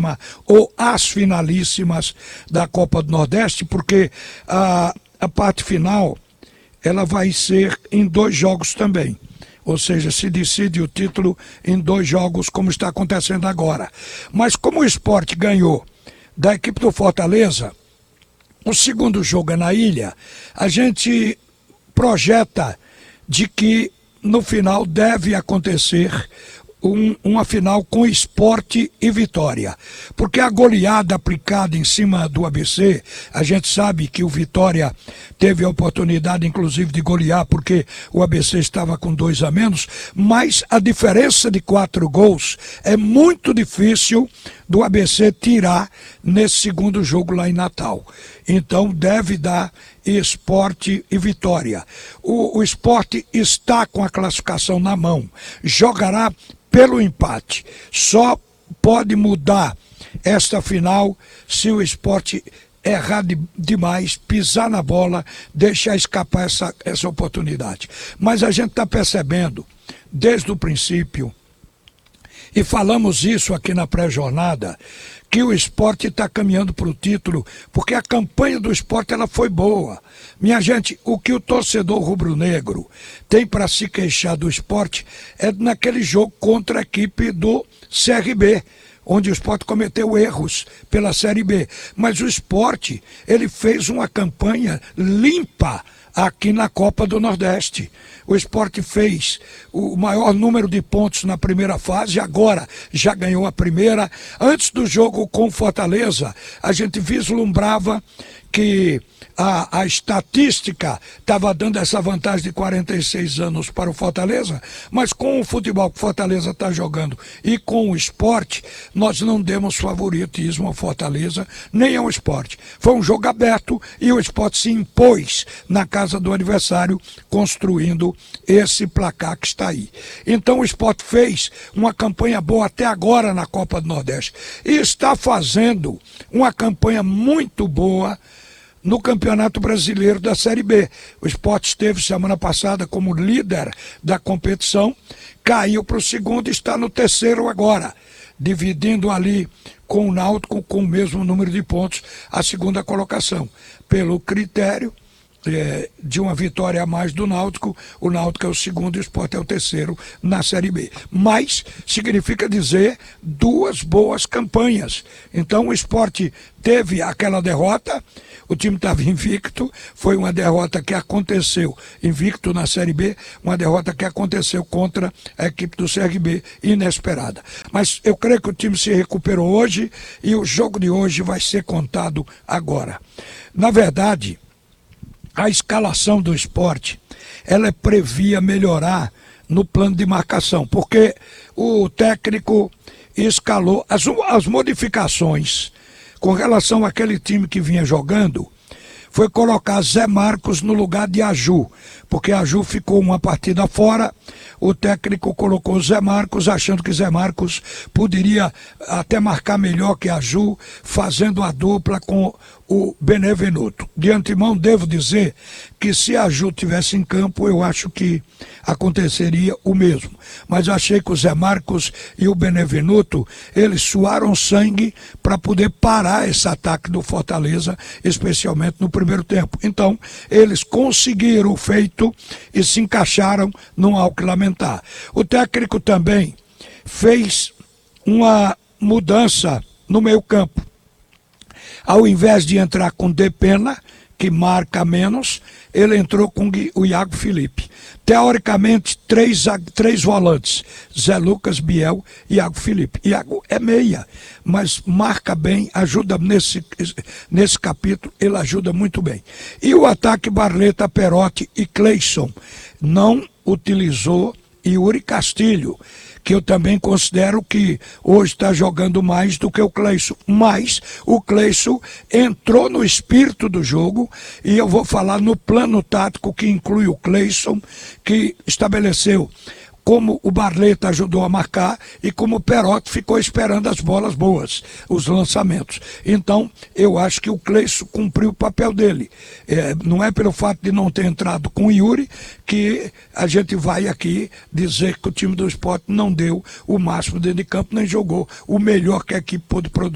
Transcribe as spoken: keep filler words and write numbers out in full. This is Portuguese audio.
finalíssima ou as finalíssimas da Copa do Nordeste, porque a, a parte final ela vai ser em dois jogos também. Ou seja, se decide o título em dois jogos, como está acontecendo agora. Mas como o Sport ganhou da equipe do Fortaleza, o segundo jogo é na Ilha, a gente projeta de que no final deve acontecer um, uma final com Sport e Vitória. Porque a goleada aplicada em cima do A B C, a gente sabe que o Vitória teve a oportunidade inclusive de golear porque o A B C estava com dois a menos, mas a diferença de quatro gols é muito difícil do A B C tirar nesse segundo jogo lá em Natal. Então deve dar Sport e Vitória. O, o Sport está com a classificação na mão, jogará pelo empate. Só pode mudar esta final se o Sport errar de, demais, pisar na bola, deixar escapar essa, essa oportunidade. Mas a gente está percebendo, desde o princípio, e falamos isso aqui na pré-jornada, que o Sport está caminhando para o título, porque a campanha do Sport ela foi boa. Minha gente, o que o torcedor rubro-negro tem para se queixar do Sport é naquele jogo contra a equipe do C R B, onde o Sport cometeu erros pela Série B. Mas o Sport, ele fez uma campanha limpa aqui na Copa do Nordeste. O Sport fez o maior número de pontos na primeira fase, agora já ganhou a primeira. Antes do jogo com Fortaleza, a gente vislumbrava que a, a estatística estava dando essa vantagem de quarenta e seis anos para o Fortaleza, mas com o futebol que o Fortaleza está jogando e com o Sport, nós não demos favoritismo ao Fortaleza, nem ao Sport. Foi um jogo aberto e o Sport se impôs na casa do adversário, construindo esse placar que está aí. Então o Sport fez uma campanha boa até agora na Copa do Nordeste e está fazendo uma campanha muito boa no Campeonato Brasileiro da Série B. O Sport esteve semana passada como líder da competição, caiu para o segundo e está no terceiro agora, dividindo ali com o Náutico com o mesmo número de pontos a segunda colocação. Pelo critério é, de uma vitória a mais do Náutico, o Náutico é o segundo e o Sport é o terceiro na Série B. Mas significa dizer duas boas campanhas. Então o Sport teve aquela derrota, o time estava invicto, foi uma derrota que aconteceu, invicto na Série B, uma derrota que aconteceu contra a equipe do C R B, inesperada. Mas eu creio que o time se recuperou hoje e o jogo de hoje vai ser contado agora. Na verdade, a escalação do Sport, ela previa melhorar no plano de marcação, porque o técnico escalou as, as modificações com relação àquele time que vinha jogando, foi colocar Zé Marcos no lugar de Aju, porque Aju ficou uma partida fora, o técnico colocou Zé Marcos, achando que Zé Marcos poderia até marcar melhor que Aju, fazendo a dupla com o Benevenuto. De antemão devo dizer que se Aju tivesse em campo, eu acho que aconteceria o mesmo. Mas achei que o Zé Marcos e o Benevenuto, eles suaram sangue para poder parar esse ataque do Fortaleza, especialmente no primeiro tempo. Então, eles conseguiram o feito e se encaixaram, não há o que lamentar. O técnico também fez uma mudança no meio campo. Ao invés de entrar com Depena, que marca menos, ele entrou com o Iago Felipe. Teoricamente, três, três volantes, Zé Lucas, Biel e Iago Felipe. Iago é meia, mas marca bem, ajuda nesse, nesse capítulo, ele ajuda muito bem. E o ataque Barleta, Perotti e Cleison não utilizou Yuri Castilho, que eu também considero que hoje está jogando mais do que o Cleison. Mas o Cleison entrou no espírito do jogo e eu vou falar no plano tático que inclui o Cleison, que estabeleceu como o Barleta ajudou a marcar e como o Perotti ficou esperando as bolas boas, os lançamentos. Então, eu acho que o Cleison cumpriu o papel dele. É, não é pelo fato de não ter entrado com o Yuri que a gente vai aqui dizer que o time do Sport não deu o máximo dentro de campo, nem jogou o melhor que a equipe pôde produzir.